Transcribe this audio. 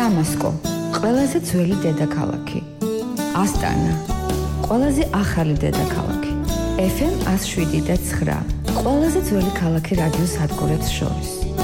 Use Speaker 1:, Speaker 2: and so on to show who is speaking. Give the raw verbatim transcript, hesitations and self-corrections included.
Speaker 1: დამასკო, ყველაზე ძველი დედაქალაქი. ასტანა, ყველაზე ახალი დედაქალაქი. ეფ ემ one oh seven და nine, ყველაზე ძველი ქალაქი რადიოს სადგურებს შორის.